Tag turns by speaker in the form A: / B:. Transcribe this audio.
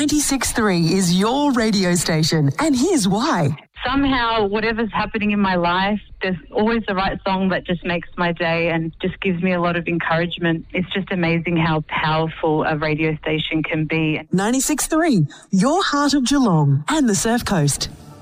A: 96.3 is your radio station, and here's why.
B: Somehow, whatever's happening in my life, there's always the right song that just makes my day and just gives me a lot of encouragement. It's just amazing how powerful a radio station can be.
A: 96.3, your heart of Geelong and the Surf Coast.